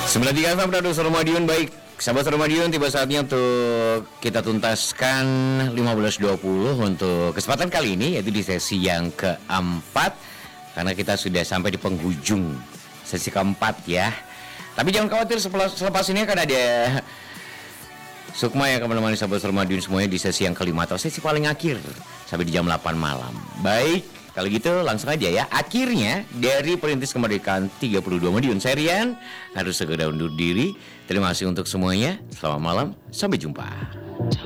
93 FM Produser Madiun. Baik, sahabat Madiun, tiba saatnya untuk kita tuntaskan 15.20 untuk kesempatan kali ini, yaitu di sesi yang keempat. Karena kita sudah sampai di penghujung sesi keempat ya. Tapi jangan khawatir, selepas ini akan ada Sukma yang akan menemani sahabat Madiun semuanya di sesi yang kelima atau sesi paling akhir sampai di jam 8 malam. Baik, kalau gitu langsung aja ya. Akhirnya dari Perintis Kemerdekaan 32 Madiun, saya Rian harus segera undur diri. Terima kasih untuk semuanya. Selamat malam, sampai jumpa.